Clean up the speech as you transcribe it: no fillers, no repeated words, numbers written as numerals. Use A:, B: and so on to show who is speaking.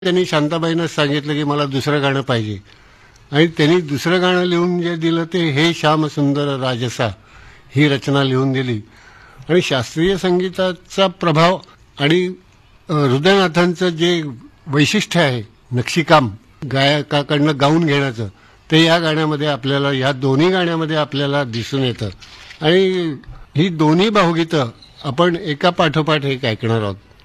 A: त्यांनी शांताबाईंना सांगितलं की मला दुसरं गाणं पाहिजे आणि त्यांनी दुसरं गाणं लिहून जे दिलं ते हे श्याम सुंदर राजसा ही रचना लिहून दिली. आणि शास्त्रीय संगीताचा प्रभाव आणि हृदयनाथांचं जे वैशिष्ट्य आहे नक्षीकाम गायकाकडनं गाऊन घेण्याचं ते या गाण्यामध्ये आपल्याला या दोन्ही गाण्यामध्ये आपल्याला दिसून येतं. आणि ही दोन्ही भावगीतं आपण एका पाठोपाठ एक ऐकणार आहोत.